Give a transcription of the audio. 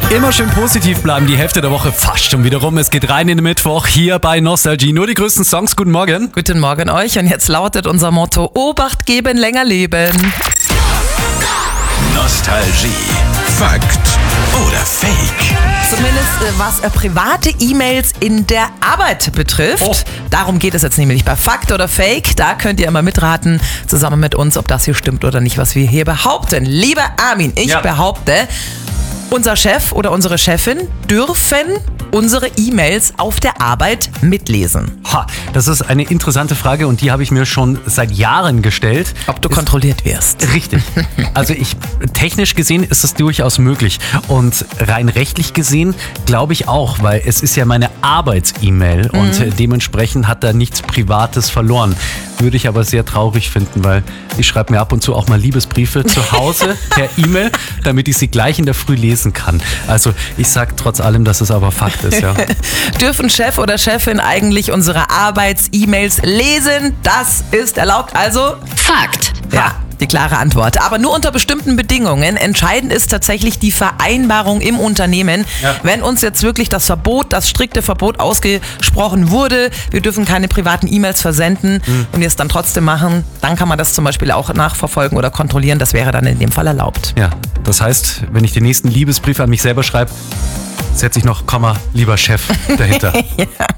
Immer schön positiv bleiben, die Hälfte der Woche fast schon wieder rum. Es geht rein in den Mittwoch hier bei Nostalgie. Nur die größten Songs, guten Morgen. Guten Morgen euch und jetzt lautet unser Motto: Obacht geben, länger leben. Nostalgie. Fakt oder Fake? Zumindest was private E-Mails in der Arbeit betrifft. Oh. Darum geht es jetzt nämlich bei Fakt oder Fake. Da könnt ihr immer mitraten, zusammen mit uns, ob das hier stimmt oder nicht, was wir hier behaupten. Lieber Armin, ich behaupte, unser Chef oder unsere Chefin dürfen unsere E-Mails auf der Arbeit mitlesen. Ha, das ist eine interessante Frage und die habe ich mir schon seit Jahren gestellt. Ob du kontrolliert wirst. Richtig. Also technisch gesehen ist es durchaus möglich und rein rechtlich gesehen glaube ich auch, weil es ist ja meine Arbeits-E-Mail und dementsprechend hat da nichts Privates verloren. Würde ich aber sehr traurig finden, weil ich schreibe mir ab und zu auch mal Liebesbriefe zu Hause per E-Mail, damit ich sie gleich in der Früh lesen kann. Also ich sage trotz allem, dass es aber Fakt ist, ja. Dürfen Chef oder Chefin eigentlich unsere Arbeits-E-Mails lesen? Das ist erlaubt, also Fakt. ja. Die klare Antwort. Aber nur unter bestimmten Bedingungen. Entscheidend ist tatsächlich die Vereinbarung im Unternehmen. Ja. Wenn uns jetzt wirklich das strikte Verbot ausgesprochen wurde, wir dürfen keine privaten E-Mails versenden und wir es dann trotzdem machen, dann kann man das zum Beispiel auch nachverfolgen oder kontrollieren. Das wäre dann in dem Fall erlaubt. Ja, das heißt, wenn ich den nächsten Liebesbrief an mich selber schreibe, setze ich noch Komma, lieber Chef dahinter. Ja.